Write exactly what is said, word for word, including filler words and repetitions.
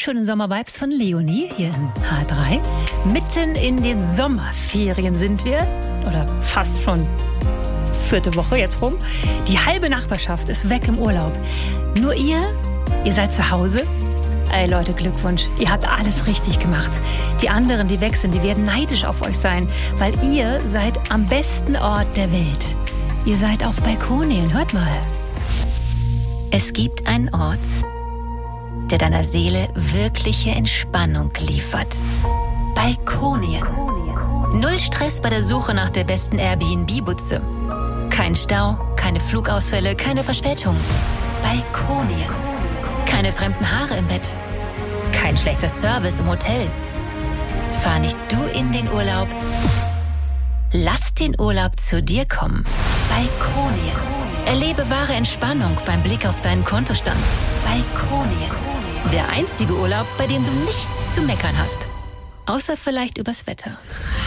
wunderschönen Sommervibes von Leonie hier in H drei. Mitten in den Sommerferien sind wir, oder fast schon vierte Woche jetzt rum. Die halbe Nachbarschaft ist weg im Urlaub. Nur ihr, ihr seid zu Hause. Ey Leute, Glückwunsch, ihr habt alles richtig gemacht. Die anderen, die weg sind, die werden neidisch auf euch sein, weil ihr seid am besten Ort der Welt. Ihr seid auf Balkonien, hört mal. Es gibt einen Ort, der deiner Seele wirkliche Entspannung liefert. Balkonien. Null Stress bei der Suche nach der besten Airbnb-Butze. Kein Stau, keine Flugausfälle, keine Verspätung. Balkonien. Keine fremden Haare im Bett. Kein schlechter Service im Hotel. Fahr nicht du in den Urlaub. Lass den Urlaub zu dir kommen. Balkonien. Erlebe wahre Entspannung beim Blick auf deinen Kontostand. Balkonien. Der einzige Urlaub, bei dem du nichts zu meckern hast. Außer vielleicht übers Wetter.